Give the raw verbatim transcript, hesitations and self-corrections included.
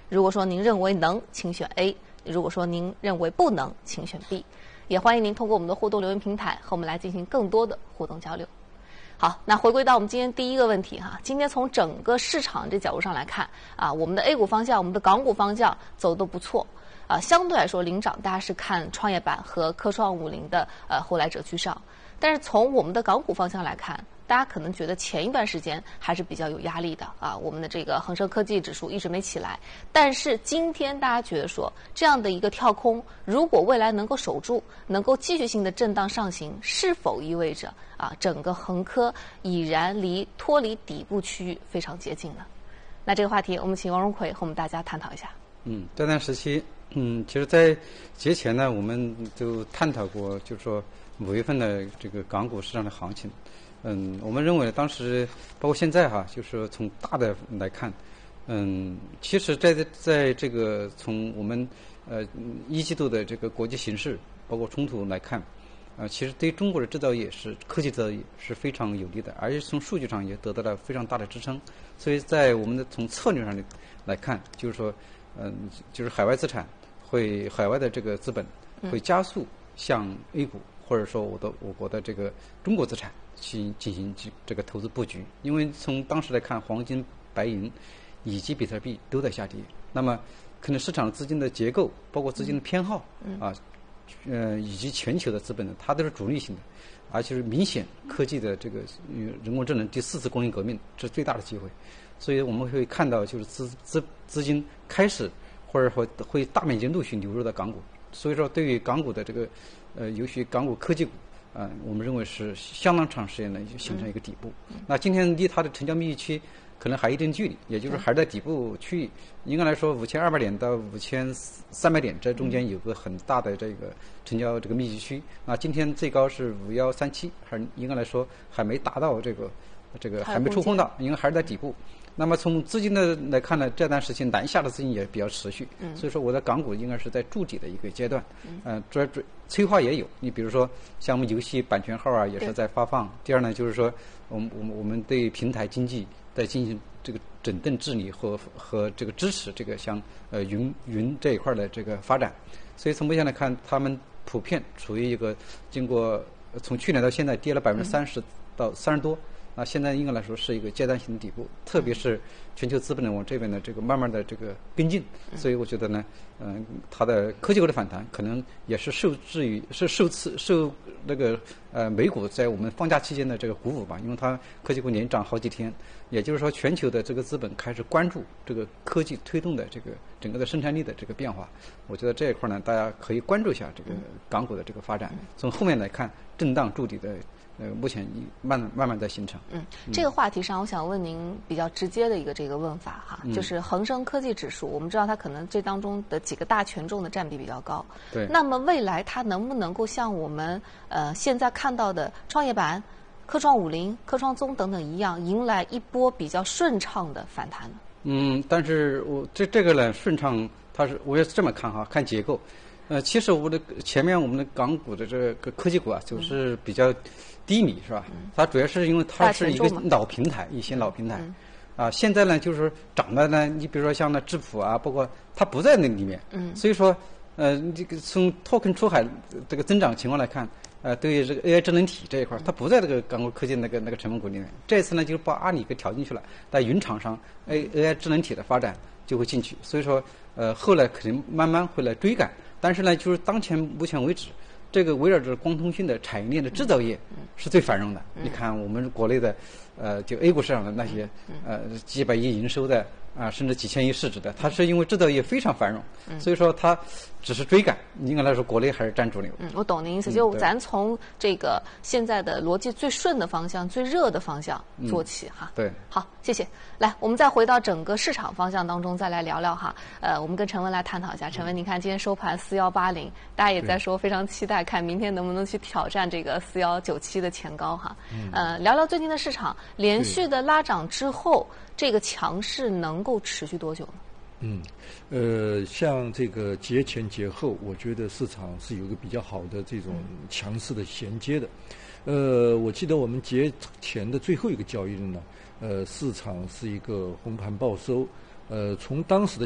如果说您认为能，请选 A； 如果说您认为不能，请选 B。也欢迎您通过我们的互动留言平台和我们来进行更多的互动交流。好，那回归到我们今天第一个问题哈，今天从整个市场这角度上来看啊，我们的 A 股方向、我们的港股方向走得都不错啊，相对来说领涨大家是看创业板和科创五零的呃后来者居上，但是从我们的港股方向来看，大家可能觉得前一段时间还是比较有压力的啊，我们的这个恒生科技指数一直没起来，但是今天大家觉得说这样的一个跳空，如果未来能够守住，能够继续性的震荡上行，是否意味着啊整个恒科已然离脱离底部区域非常接近了？那这个话题我们请王荣奎和我们大家探讨一下。 嗯，这段时期，嗯，其实，在节前呢，我们就探讨过，就是说五月份的这个港股市场的行情。嗯，我们认为当时包括现在哈，就是说从大的来看，嗯，其实在在这个从我们呃一季度的这个国际形势包括冲突来看，呃，其实对中国的制造业是科技制造业是非常有利的，而且从数据上也得到了非常大的支撑。所以在我们的从策略上来看，就是说，嗯，就是海外资产会海外的这个资本会加速向 A 股或者说我的我国的这个中国资产去进行这个投资布局，因为从当时来看，黄金、白银以及比特币都在下跌，那么可能市场资金的结构，包括资金的偏好啊，呃，以及全球的资本呢，它都是主力性的，而且是明显科技的这个人工智能第四次工业革命是最大的机会，所以我们会看到就是资资资金开始或者会会大面积陆续流入到港股，所以说对于港股的这个呃，尤其港股科技股。呃，我们认为是相当长时间呢，就形成一个底部。嗯、那今天离它的成交密集区可能还有一定距离，也就是还在底部区域。应该来说，五千二百点到五千三百点这中间有个很大的这个成交这个密集区。那今天最高是五幺三七，还应该来说还没达到这个这个还没触碰到，应该还是在底部。那么从资金的来看呢，这段时间南下的资金也比较持续，嗯、所以说我的港股应该是在筑底的一个阶段，嗯，呃，主要催化也有，你比如说像我们游戏版权号啊，也是在发放。第二呢，就是说我们我们我们对平台经济在进行这个整顿治理和和这个支持这个像呃云云这一块的这个发展，所以从目前来看，他们普遍处于一个经过从去年到现在跌了百分之三十到三十多。那现在应该来说是一个阶段性的底部，特别是全球资本呢往这边的这个慢慢的这个跟进，所以我觉得呢，嗯、呃，它的科技股的反弹可能也是受制于是受次受那个呃美股在我们放假期间的这个鼓舞吧，因为它科技股连涨好几天，也就是说全球的这个资本开始关注这个科技推动的这个整个的生产力的这个变化，我觉得这一块呢，大家可以关注一下这个港股的这个发展，从后面来看，震荡筑底的。呃，目前慢慢慢在形成。 嗯，这个话题上，我想问您比较直接的一个这个问法哈，嗯、就是恒生科技指数，我们知道它可能这当中的几个大权重的占比比较高。 对。 那么未来它能不能够像我们呃现在看到的创业板、科创五零、科创综等等一样，迎来一波比较顺畅的反弹呢？ 嗯，但是我这这个呢，顺畅，它是我也是这么看哈，看结构。呃，其实我的前面我们的港股的这个科技股啊，就是比较低迷，是吧？它主要是因为它是一个老平台，一些老平台，啊，现在呢就是涨的呢，你比如说像那智谱啊，包括它不在那里面，嗯，所以说，呃，这个从 token 出海这个增长情况来看，呃，对于这个 A I 智能体这一块，它不在这个港股科技那个那个成分股里面。这次呢，就是把阿里给调进去了，在云厂商 A A I 智能体的发展就会进去，所以说，呃，后来肯定慢慢会来追赶。但是呢，就是当前目前为止，这个围绕着光通讯的产业链的制造业是最繁荣的。嗯、你看我们国内的，呃，就 A 股市场的那些，呃，几百亿营收的啊，甚至几千亿市值的，它是因为制造业非常繁荣，嗯、所以说它只是追赶。应该来说，国内还是占主流。 嗯，我懂您意思，就咱从这个现在的逻辑最顺的方向、最热的方向做起、嗯、哈。 对， 好，谢谢。来，我们再回到整个市场方向当中，再来聊聊哈。呃，我们跟陈文来探讨一下。陈文，你看今天收盘四幺八零，大家也在说非常期待，看明天能不能去挑战这个四幺九七的前高哈。嗯、呃，聊聊最近的市场，连续的拉涨之后，这个强势能够持续多久呢？ 嗯，呃，像这个节前节后，我觉得市场是有一个比较好的这种强势的衔接的。呃，我记得我们节前的最后一个交易日呢，呃，市场是一个红盘报收，呃，从当时的